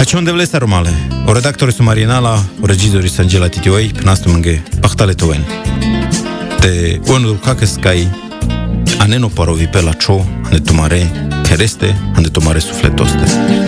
Hačon devlesa romale. O redaktori su Marinala, o režizori su Angela Titioi, pnastu mânge pahtale toen. Te onul kakeskai, aneno parovi pe la čo, ane tomare kereste, ane tomare sufletoste.